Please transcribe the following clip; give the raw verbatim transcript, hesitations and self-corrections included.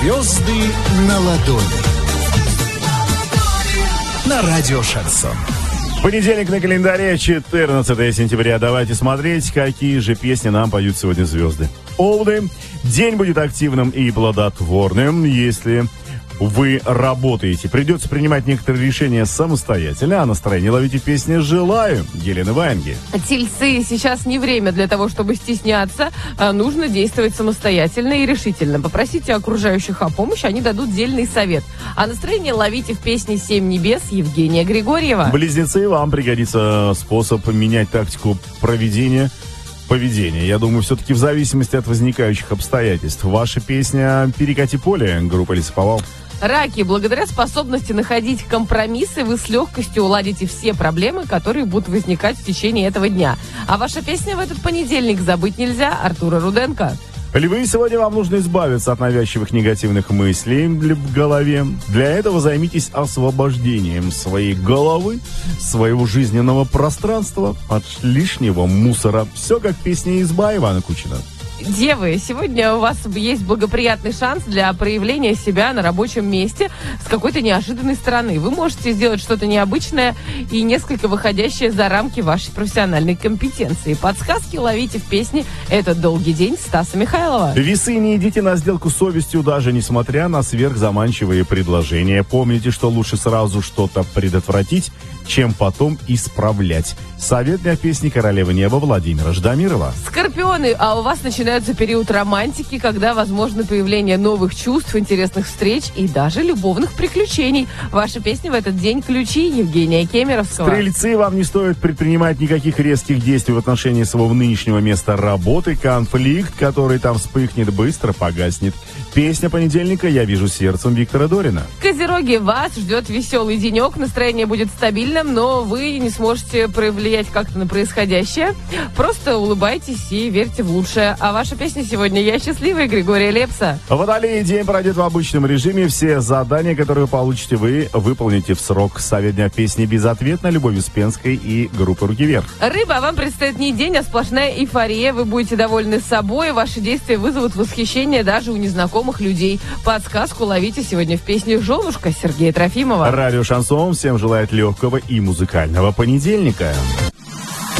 Звезды на ладони. На радио Шансон. Понедельник на календаре, четырнадцатое сентября. Давайте смотреть, какие же песни нам поют сегодня звезды. Олды. День будет активным и плодотворным, если вы работаете. Придется принимать некоторые решения самостоятельно, а настроение ловите в песне «Желаю» Елены Ваенги. Тельцы, сейчас не время для того, чтобы стесняться. А нужно действовать самостоятельно и решительно. Попросите окружающих о помощи, они дадут дельный совет. А настроение ловите в песне «Семь небес» Евгения Григорьева. Близнецы, вам пригодится способ менять тактику проведения поведения. Я думаю, все-таки в зависимости от возникающих обстоятельств. Ваша песня «Перекати поле» группа «Лесоповал». Раки, благодаря способности находить компромиссы, вы с легкостью уладите все проблемы, которые будут возникать в течение этого дня. А ваша песня в этот понедельник «Забыть нельзя» Артура Руденко. Львы, сегодня вам нужно избавиться от навязчивых негативных мыслей в голове. Для этого займитесь освобождением своей головы, своего жизненного пространства от лишнего мусора. Все как песня «Изба» Ивана Кучина. Девы, сегодня у вас есть благоприятный шанс для проявления себя на рабочем месте с какой-то неожиданной стороны. Вы можете сделать что-то необычное и несколько выходящее за рамки вашей профессиональной компетенции. Подсказки ловите в песне «Этот долгий день» Стаса Михайлова. Весы, не идите на сделку с совестью, даже несмотря на сверхзаманчивые предложения. Помните, что лучше сразу что-то предотвратить, чем потом исправлять. Совет для песни «Королева неба» Владимира Ждамирова. Скорпионы, а у вас начинается период романтики, когда возможно появление новых чувств, интересных встреч и даже любовных приключений. Ваша песня в этот день «Ключи» Евгения Кемеровского. Стрельцы, вам не стоит предпринимать никаких резких действий в отношении своего нынешнего места работы. Конфликт, который там вспыхнет, быстро погаснет. Песня понедельника «Я вижу сердцем» Виктора Дорина. Козероги, вас ждет веселый денек, настроение будет стабильным, но вы не сможете повлиять как-то на происходящее. Просто улыбайтесь и верьте в лучшее. А ваша песня сегодня «Я счастливая» Григория Лепса. Водолей, день пройдет в обычном режиме. Все задания, которые вы получите, вы выполните в срок. Совет дня песни «Безответно» Любовь Успенской и группы «Руки вверх». Рыба, вам предстоит не день, а сплошная эйфория. Вы будете довольны собой. Ваши действия вызовут восхищение даже у незнакомых людей. Подсказку ловите сегодня в песне «Женушка» Сергея Трофимова. Радио Шансон всем желает легкого и музыкального понедельника.